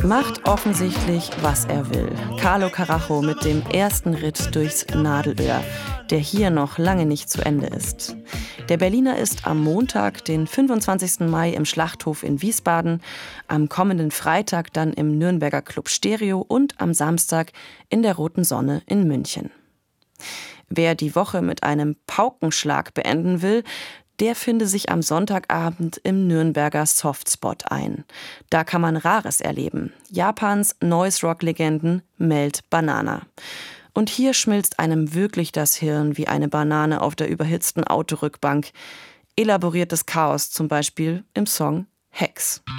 Macht offensichtlich, was er will. Carlo Carajo mit dem ersten Ritt durchs Nadelöhr, der hier noch lange nicht zu Ende ist. Der Berliner ist am Montag, den 25. Mai im Schlachthof in Wiesbaden, am kommenden Freitag dann im Nürnberger Club Stereo und am Samstag in der Roten Sonne in München. Wer die Woche mit einem Paukenschlag beenden will, der finde sich am Sonntagabend im Nürnberger Softspot ein. Da kann man Rares erleben. Japans Noise-Rock-Legenden Melt Banana. Und hier schmilzt einem wirklich das Hirn wie eine Banane auf der überhitzten Autorückbank. Elaboriertes Chaos zum Beispiel im Song Hex.